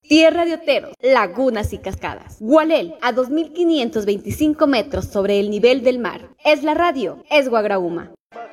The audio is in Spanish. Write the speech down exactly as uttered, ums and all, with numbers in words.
Tierra de oteros, lagunas y cascadas. Gualel, a dos mil quinientos veinticinco metros sobre el nivel del mar. Es la radio, es Guagrauma.